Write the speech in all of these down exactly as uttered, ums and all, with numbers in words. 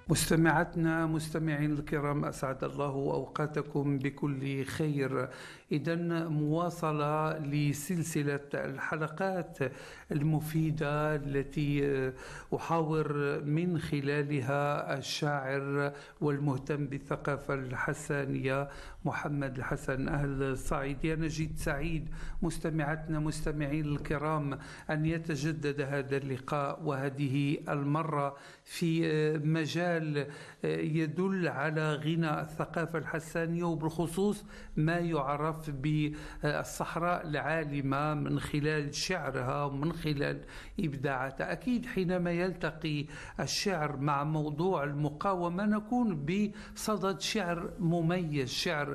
مستمعاتنا مستمعين الكرام، أسعد الله أوقاتكم بكل خير. إذن مواصلة لسلسلة الحلقات المفيدة التي أحاور من خلالها الشاعر والمهتم بالثقافة الحسانية محمد الحسن أهل الصعيدي. أنا جد سعيد مستمعاتنا مستمعين الكرام أن يتجدد هذا اللقاء، وهذه المرة في مجال يدل على غنى الثقافة الحسانية، وبالخصوص ما يعرف بالصحراء العالمة من خلال شعرها ومن خلال إبداعاتها. أكيد حينما يلتقي الشعر مع موضوع المقاومة نكون بصدد شعر مميز، شعر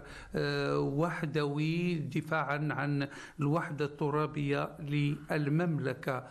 وحدوي دفاعا عن الوحدة الترابية للمملكة.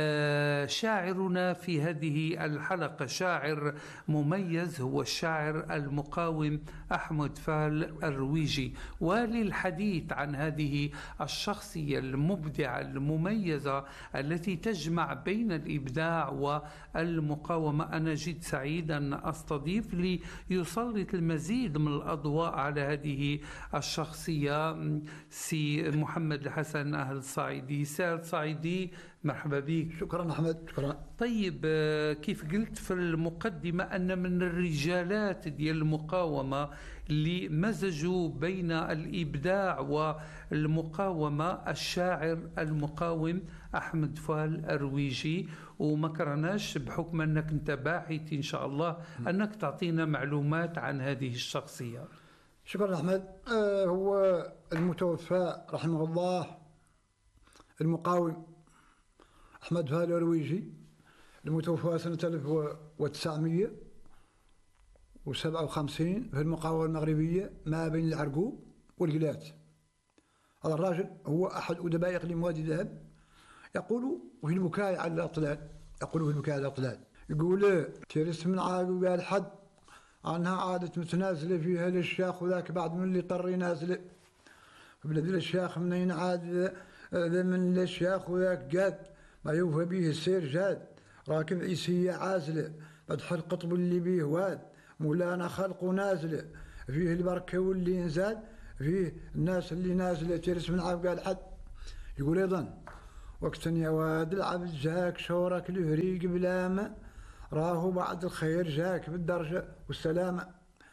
شاعرنا في هذه الحلقة شاعر مميز، هو الشاعر المقاوم أحمد فال الرويجي. وللحديث عن هذه الشخصية المبدعة المميزة التي تجمع بين الإبداع والمقاومة، أنا جد سعيد أن أستضيف ليسلط المزيد من الأضواء على هذه الشخصية سي محمد الحسن أهل الصعيدي. سيد صعيدي، مرحبا بك. شكرا أحمد. شكرا. طيب، كيف قلت في المقدمة أن من الرجالات ديال المقاومة اللي مزجوا بين الإبداع والمقاومة الشاعر المقاوم أحمد فال الرويجي، وما كرناش بحكم أنك أنت باحث إن شاء الله أنك تعطينا معلومات عن هذه الشخصية. شكرا أحمد. آه هو المتوفى رحمه الله المقاوم أحمد فال الرويجي، المتوفى سنة ألف وتسعمائة وسبعة وخمسين في المقاومة المغربية ما بين العرقوب والقلات. هذا الراجل هو أحد أدباء إقليم وادي الذهب. يقول في البكاء على الأطلال، يقول في البكاء على الأطلال، يقول تيرس من عاقب قال حد عنها عادة متنازلة فيها للشيخ، وذاك بعد من اللي طر ينازله بلد الشيخ منين عاد ذا من الشيخ، وذاك قاد ما يوفى به السير جاد، راكب عيسية عازلة مدح القطب اللي بيه واد، مولانا خلق نازلة فيه البركة واللي ينزاد، فيه الناس اللي نازلة ترس من عاب قال حد. يقول أيضا وقت يا واد العبد جاك شورك الفريق بلامة، راهو بعد الخير جاك بالدرجة والسلامة،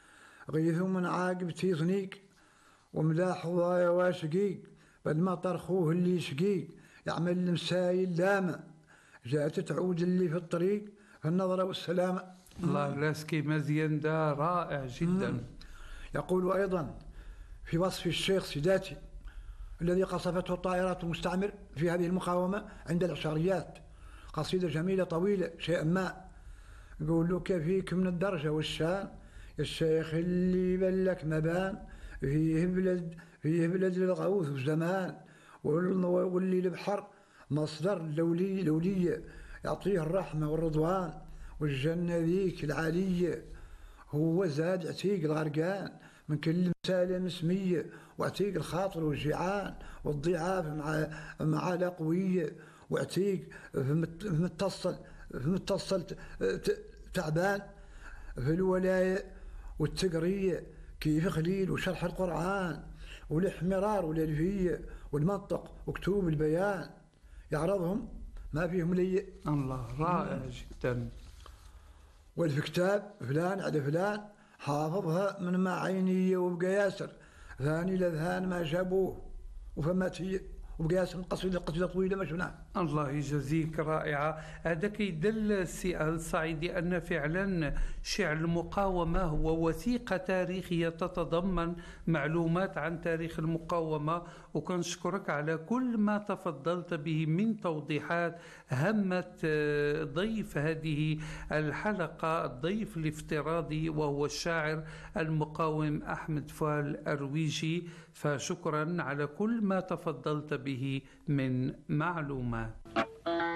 غيثوا من عاقب تيصنيق وملاح وضايا واشقيق، بالمطر خوه اللي شقيق يعمل المسايل لامة، جاءت تعود اللي في الطريق في النظرة والسلامة. الله لاسكي مزيان، ده رائع جدا. مم. يقول أيضا في وصف الشيخ سيداتي الذي قصفته الطائرات المستعمر في هذه المقاومة عند العشريات، قصيدة جميلة طويلة شيئا ما، يقول له كفيك من الدرجة والشان الشيخ اللي بلك مبان، فيه بلد فيه بلد للغوث وزمان، واللي البحر مصدر لولي لولية يعطيه الرحمة والرضوان، والجنة ذيك العالية هو زاد عتيق الغرقان من كل مسالة مسمية، وعتيق الخاطر والجيعان والضعاف مع مع القوية، وعتيق في متصل في متصل تعبان في الولاية والتقرية كيف خليل وشرح القرآن والاحمرار والألفية والمنطق وكتوب البيان، يعرضهم ما فيهم لي. الله رائع جدا. والفي كتاب فلان على فلان حافظها من ما عيني وبقى ياسر ثاني لذهان ما جابوه وفمات هي وبقى ياسر قصيدة قصيدة طويلة ما شفناها. الله يجزيك، رائعة. هذا كيدل سي الصعيدي أن فعلا شعر المقاومة هو وثيقة تاريخية تتضمن معلومات عن تاريخ المقاومة، وكنشكرك على كل ما تفضلت به من توضيحات همت ضيف هذه الحلقة، الضيف الافتراضي وهو الشاعر المقاوم أحمد فال الرويجي. فشكرا على كل ما تفضلت به من معلومات.